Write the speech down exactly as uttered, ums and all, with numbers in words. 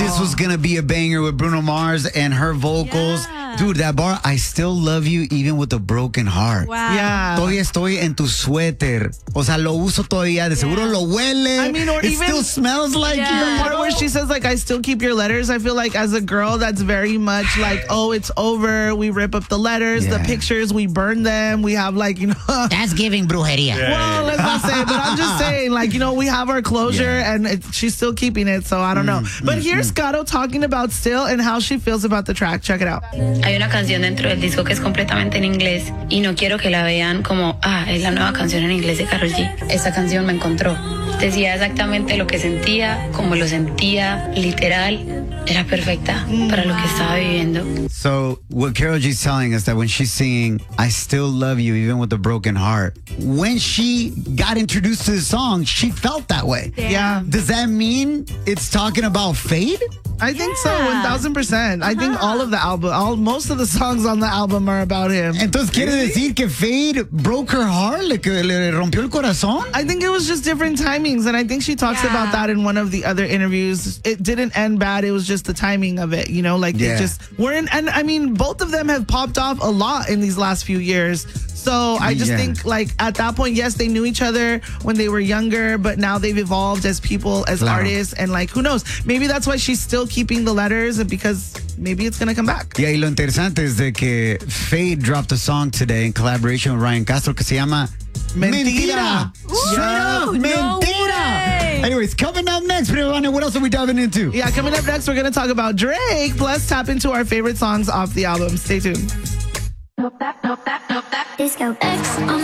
this was going to be a banger with Bruno Mars and her vocals. Yeah. Dude, that bar, I still love you even with a broken heart. Wow. Yeah. Todavía estoy en tu suéter. O sea, lo uso todavía. De seguro Yeah. lo huele. I mean, or it even- still smells like Yeah. you. The part where she says, like, I still keep your letters. I feel like as a girl, that's very much like, oh, it's over. We rip up the letters, Yeah. the pictures, we burn them. We have, like, you know. That's giving brujeria. Well, let's not say it, but I'm just saying, like, you know, we have our closure Yeah. and it, she's still keeping it, so I don't know. But here's Gato talking about Still and how she feels about the track. Check it out. Hay una canción dentro del disco que es completamente en inglés y no quiero que la vean como, ah, es la nueva canción en inglés de Karol G. Esa canción me encontró. Decía exactamente lo que sentía, como lo sentía, literal. Era perfecta para lo que estaba viviendo. So, what Karol G's telling us that when she's singing, I still love you even with a broken heart, when she got introduced to the song, she felt that way. Yeah. Does that mean it's talking about fate? I think so, Yeah. one thousand percent. I think all of the album, all most of the songs on the album are about him. Entonces, ¿quiere decir que Fade broke her heart? ¿Le, que le rompió el corazón? I think it was just different timings, and I think she talks Yeah. about that in one of the other interviews. It didn't end bad. It was just the timing of it, you know, like Yeah. they just weren't. And I mean, both of them have popped off a lot in these last few years. So I just Yeah. think, like, at that point, yes, they knew each other when they were younger, but now they've evolved as people, as Claro. artists, and like, who knows? Maybe that's why she's still keeping the letters, because maybe it's gonna come back. Yeah, y lo interesante es de que Fade dropped a song today in collaboration with Ryan Castro que se llama Mentira. Straight up, Ooh, no Mentira. way. Anyways, coming up next, Privana, what else are we diving into? Yeah, coming up next, we're gonna talk about Drake, plus tap into our favorite songs off the album. Stay tuned. Disco X on